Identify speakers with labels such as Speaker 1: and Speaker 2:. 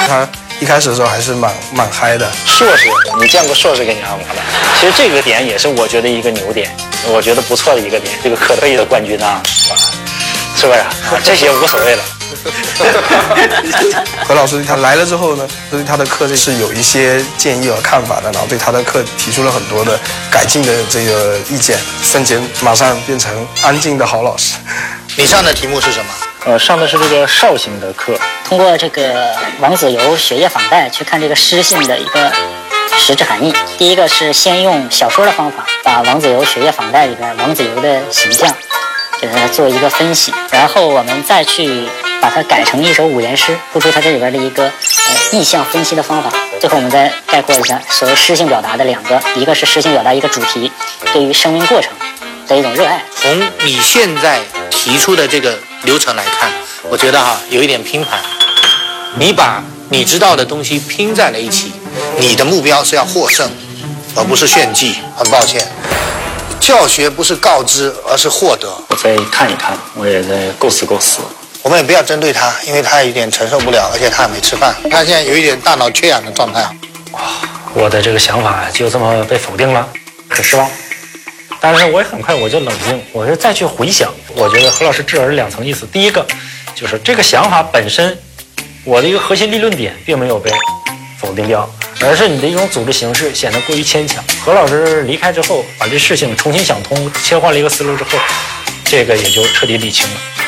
Speaker 1: 他一开始的时候还是蛮嗨的。
Speaker 2: 硕士，你见过硕士给你按摩的？其实这个点也是我觉得一个牛点，我觉得不错的一个点。这个可乐意的冠军啊，是不是？这些无所谓了。
Speaker 1: 何老师他来了之后呢，对他的课是有一些建议和看法的，然后对他的课提出了很多的改进的这个意见。3节马上变成安静的好老师。
Speaker 3: 你上的题目是什么？
Speaker 2: 上的是这个绍兴的课，
Speaker 4: 通过这个王子猷血液访带去看这个诗性的一个实质含义。第一个是先用小说的方法，把王子猷血液访带里边王子猷的形象给它做一个分析，然后我们再去把它改成一首五言诗，突出它这里边的一个意象分析的方法。最后我们再概括一下所谓诗性表达的2个，一个是诗性表达一个主题，对于生命过程的一种热爱。
Speaker 3: 从你现在提出的这个流程来看，我觉得有一点拼盘。你把你知道的东西拼在了一起，你的目标是要获胜，而不是炫技。很抱歉，教学不是告知，而是获得。
Speaker 2: 我再看一看，我也在构思。
Speaker 3: 我们也不要针对他，因为他有点承受不了，而且他还没吃饭，他现在有一点大脑缺氧的状态。
Speaker 5: 我的这个想法就这么被否定了，很失望。但是我也很快我就冷静，我是再去回想，我觉得何老师至少是2层意思。第一个就是这个想法本身，我的一个核心立论点并没有被否定掉，而是你的一种组织形式显得过于牵强。何老师离开之后，把这事情重新想通，切换了一个思路之后，这个也就彻底理清了。